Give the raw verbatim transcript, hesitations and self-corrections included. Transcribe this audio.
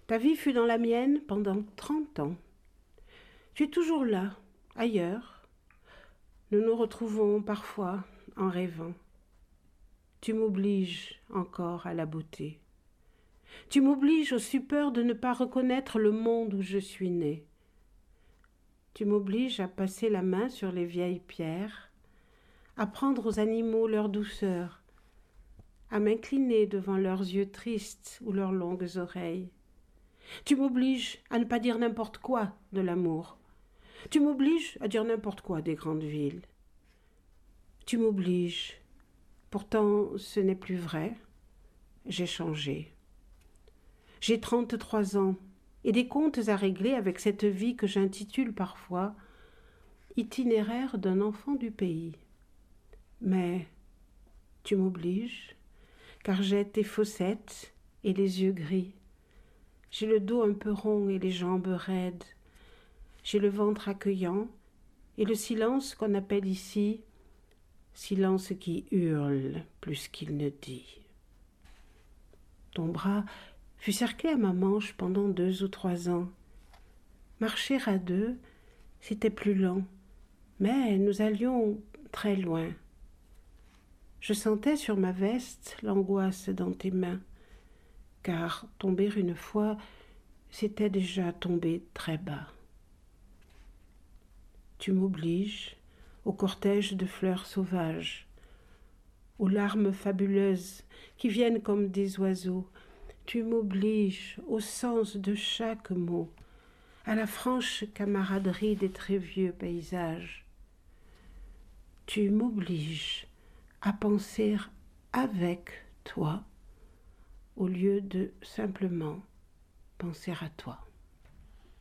Ta vie fut dans la mienne pendant trente ans. Tu es toujours là, ailleurs. Nous nous retrouvons parfois en rêvant. Tu m'obliges encore à la beauté. Tu m'obliges au stupeur de ne pas reconnaître le monde où je suis née. Tu m'obliges à passer la main sur les vieilles pierres, à prendre aux animaux leur douceur, à m'incliner devant leurs yeux tristes ou leurs longues oreilles. Tu m'obliges à ne pas dire n'importe quoi de l'amour. Tu m'obliges à dire n'importe quoi des grandes villes. Tu m'obliges. Pourtant, ce n'est plus vrai. J'ai changé. J'ai trente-trois ans et des comptes à régler avec cette vie que j'intitule parfois « Itinéraire d'un enfant du pays ». Mais tu m'obliges, car j'ai tes fossettes et les yeux gris. J'ai le dos un peu rond et les jambes raides. J'ai le ventre accueillant et le silence qu'on appelle ici silence qui hurle plus qu'il ne dit. Ton bras fut cerclé à ma manche pendant deux ou trois ans. Marcher à deux, c'était plus lent, mais nous allions très loin. Je sentais sur ma veste l'angoisse dans tes mains, car tomber une fois, c'était déjà tomber très bas. Tu m'obliges au cortège de fleurs sauvages, aux larmes fabuleuses qui viennent comme des oiseaux. Tu m'obliges au sens de chaque mot, à la franche camaraderie des très vieux paysages. Tu m'obliges à penser avec toi au lieu de simplement penser à toi.